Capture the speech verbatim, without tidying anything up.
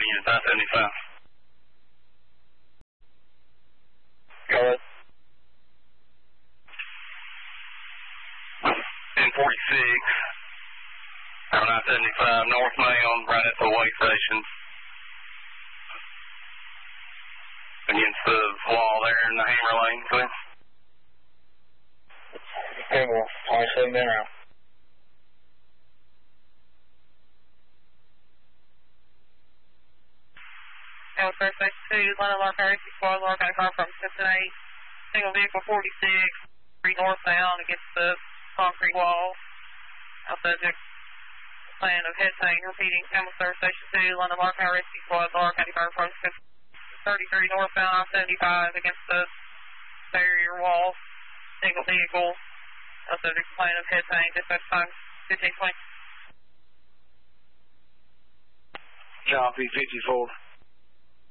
units, I seventy-five. Go ahead. ten forty-six, on I seventy-five, northbound, right at the way station. Against the wall there in the Hammer Lane, clear? Okay, well, twenty-seven been around. Hammer Station two, London Lark Area sixty-four, Lark County car from Cincinnati. Single vehicle forty-six, three northbound against the concrete wall. Now subject plan of head tank, repeating Hammer Station two, London Lark Area sixty-four, Lark County car from thirty-three northbound I seventy-five against the barrier wall. Single vehicle. Now subject plan of head tank, dispatch time fifteen twenty. John P fifty-four.